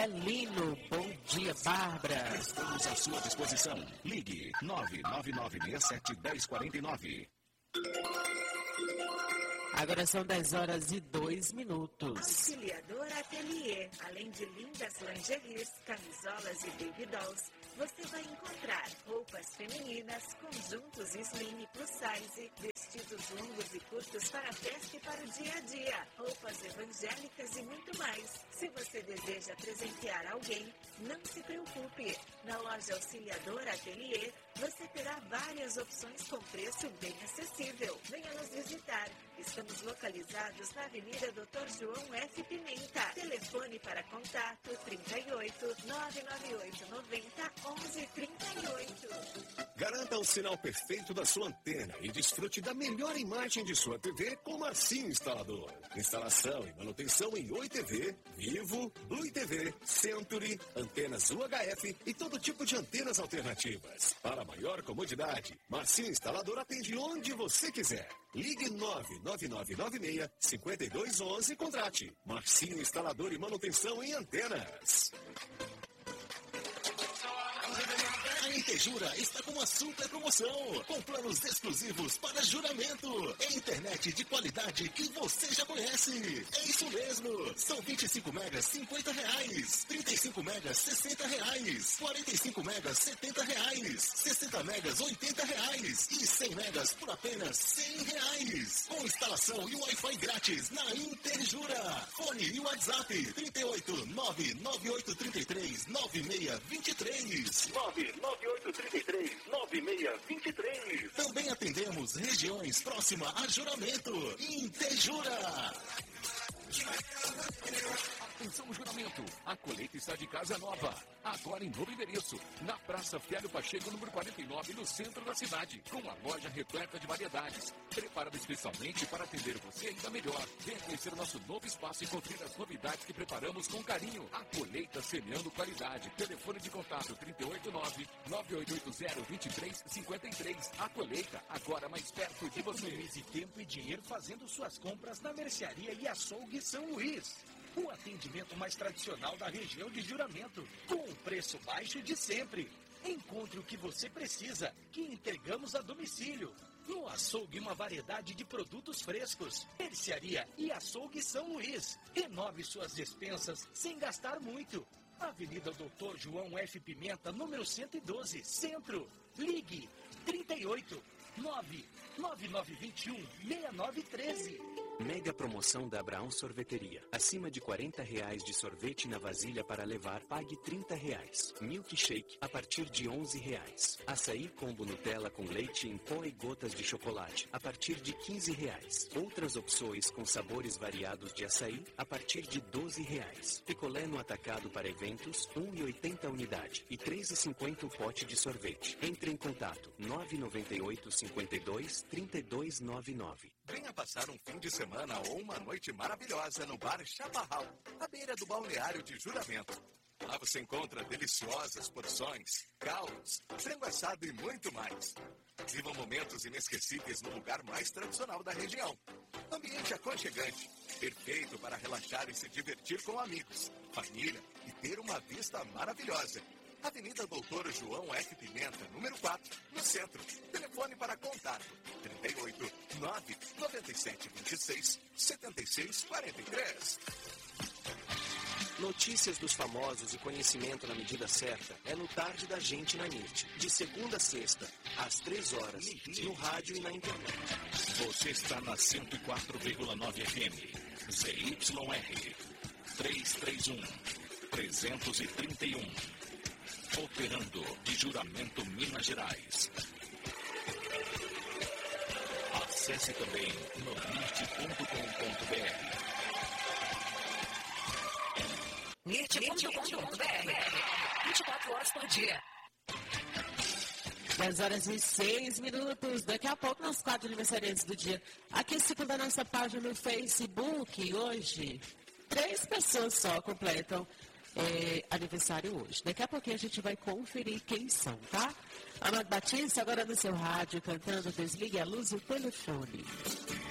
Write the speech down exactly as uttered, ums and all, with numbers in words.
Celino. Bom dia, Bárbara. Estamos à sua disposição. Ligue nove nove nove seis sete um zero quatro nove. Agora são dez horas e dois minutos. Auxiliador Atelier. Além de lindas lingeries, camisolas e baby dolls, você vai encontrar roupas femininas, conjuntos slim e plus size, vestidos longos e curtos para a festa e para o dia a dia, roupas evangélicas e muito mais. Se você deseja presentear alguém, não se preocupe. Na loja Auxiliador Atelier, você terá várias opções com preço bem acessível. Venha nos visitar. Estamos localizados na Avenida doutor João F. Pimenta. Telefone para contato trinta e oito, nove nove oito noventa, onze trinta e oito. Garanta o sinal perfeito da sua antena e desfrute da melhor imagem de sua T V com Marcinho Instalador. Instalação e manutenção em Oi T V, Vivo, Blue T V, Century, antenas U H F e todo tipo de antenas alternativas. Para maior comodidade, Marcinho Instalador atende onde você quiser. Ligue nove nove nove nove seis, cinco dois um um e contrate. Marcinho Instalador e manutenção em antenas. A Intejura está com uma super promoção, com planos exclusivos para juramento. É internet de qualidade que você já conhece. É isso mesmo. São vinte e cinco megas, cinquenta reais. trinta e cinco megas, sessenta reais. quarenta e cinco megas, setenta reais. sessenta megas, oitenta reais. E cem megas por apenas cem reais. Com instalação e Wi-Fi grátis na Intejura. Fone e WhatsApp trinta e oito, nove nove oito três três, nove seis dois três. nove nove oito três três, nove seis dois três. Também atendemos regiões próximas a Juramento. Intejura. Atenção, Juramento. A colheita está de casa nova. Agora em novo endereço. Na Praça Fialho Pacheco, número quarenta e nove, no centro da cidade. Com uma loja repleta de variedades. Preparada especialmente para atender você ainda melhor. Venha conhecer o nosso novo espaço e conferir as novidades que preparamos com carinho. A colheita semeando qualidade. Telefone de contato trinta e oito, nove nove oito oito zero, dois três cinco três. A colheita agora mais perto de você. Economize tempo e dinheiro fazendo suas compras na Mercearia e Açougue São Luís. O atendimento mais tradicional da região de Juramento, com o preço baixo de sempre. Encontre o que você precisa, que entregamos a domicílio. No açougue, uma variedade de produtos frescos. Mercearia e Açougue São Luís. Renove suas despensas sem gastar muito. Avenida doutor João F. Pimenta, número cento e doze, Centro. Ligue trinta e oito, nove nove nove dois um, seis nove um três. Mega promoção da Abraão Sorveteria. Acima de quarenta reais de sorvete na vasilha para levar, pague trinta reais. Milkshake a partir de onze reais. Açaí combo Nutella com leite em pó e gotas de chocolate a partir de quinze reais. Outras opções com sabores variados de açaí a partir de doze reais. Picolé no atacado para eventos, um real e oitenta unidade e três reais e cinquenta o pote de sorvete. Entre em contato nove nove oito, cinco dois, três dois nove nove. Venha passar um fim de semana ou uma noite maravilhosa no Bar Chaparral, à beira do balneário de Juramento. Lá você encontra deliciosas porções, caldos, frango assado e muito mais. Viva momentos inesquecíveis no lugar mais tradicional da região. Ambiente aconchegante, perfeito para relaxar e se divertir com amigos, família e ter uma vista maravilhosa. Avenida doutor João F. Pimenta, número quatro, no centro. Telefone para contato trinta e oito, nove nove sete dois seis, sete seis quatro três. Notícias dos famosos e conhecimento na medida certa é no Tarde da Gente na N I T. De segunda a sexta, às três horas, no rádio e na internet. Você está na cento e quatro vírgula nove F M. Z Y R trezentos e trinta e um. trezentos e trinta e um. Operando de Juramento, Minas Gerais. Acesse também no nit ponto com ponto b r. nit ponto com ponto b r. vinte e quatro horas por dia. dez horas e seis minutos. Daqui a pouco, nos quatro aniversariantes do dia. Aqui, segundo a nossa página no Facebook, hoje, três pessoas só completam É, aniversário hoje. Daqui a pouquinho a gente vai conferir quem são, tá? Amado Batista, agora no seu rádio, cantando Desligue a Luz e o Telefone.